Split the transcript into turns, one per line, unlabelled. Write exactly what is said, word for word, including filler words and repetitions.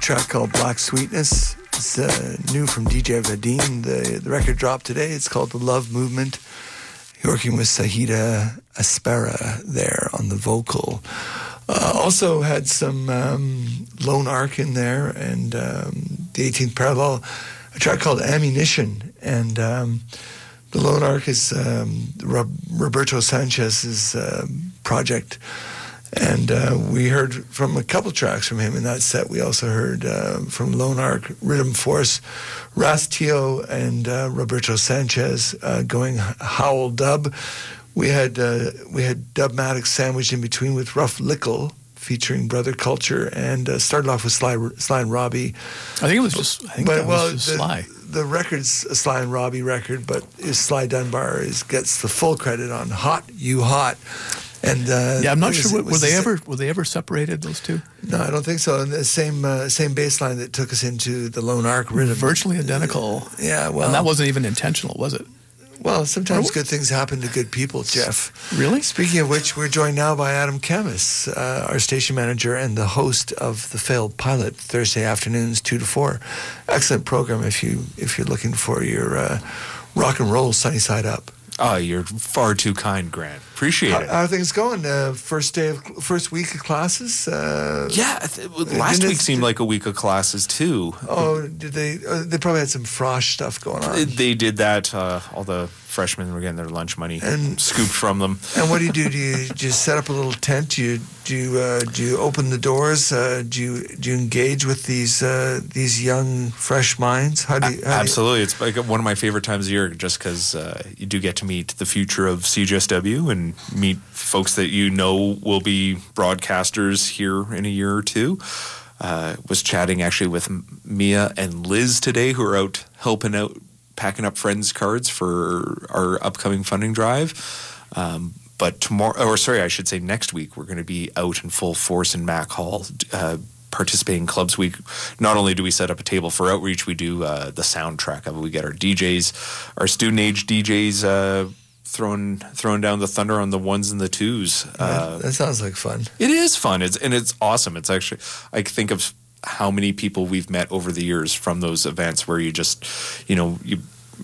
track called Black Sweetness. It's uh, new from D J Vadim. The, the record dropped today. It's called The Love Movement. You're working with Sahida Aspera there on the vocal. Uh, also had some um, Lone Ark in there and um, the eighteenth Parallel, a track called Ammunition. And um, the Lone Ark is um, Rob- Roberto Sanchez's uh, project. And uh, we heard from a couple tracks from him in that set. We also heard uh, from Lone Ark, Rhythm Force, Rastio, and uh, Roberto Sanchez uh, going howl dub. We had uh, we had Dubmatic sandwiched in between with Rough Lickle featuring Brother Culture, and uh, started off with Sly, Sly and Robbie.
I think it was just, I think
but,
that
well,
was just
the,
Sly.
The record's a Sly and Robbie record, but is Sly Dunbar is gets the full credit on Hot You Hot. And uh,
yeah, I'm not
was,
sure. Were they
the
ever were they ever separated, those two?
No, I don't think so. And the same uh, same bass line that took us into the Lone Ark rhythm,
virtually identical.
Uh, yeah, well,
and that wasn't even intentional, was it?
Well, sometimes good things happen to good people, Jeff.
Really?
Speaking of which, we're joined now by Adam Camus, uh, our station manager and the host of The Failed Pilot, Thursday afternoons, two to four. Excellent program if you if you're looking for your uh, rock and roll sunny side up.
Oh, you're far too kind, Grant. Appreciate
how,
it.
How are things going? Uh, first day of first week of classes? Uh,
yeah, th- last week seemed like a week of classes too.
Oh, did they? Uh, they probably had some frosh stuff going on.
They did that. Uh, all the freshmen were getting their lunch money and scooped from them.
And what do you do? Do you just set up a little tent? Do you do you, uh, do you open the doors? Uh, do you do you engage with these uh, these young fresh minds? How do you? How
Absolutely,
do you...
it's like one of my favorite times of year, just because uh, you do get to meet the future of C J S W and meet folks that you know will be broadcasters here in a year or two. Uh, was chatting actually with Mia and Liz today, who are out helping out, packing up friends' cards for our upcoming funding drive. Um, but tomorrow, or sorry, I should say next week, we're going to be out in full force in Mac Hall, uh, participating in Clubs Week. Not only do we set up a table for outreach, we do uh, the soundtrack of it. We get our D Js, our student age D Js, uh, throwing throwing down the thunder on the ones and the twos. Uh,
that, that sounds like fun.
It is fun. It's and it's awesome. It's actually, I think of how many people we've met over the years from those events where you just, you know, you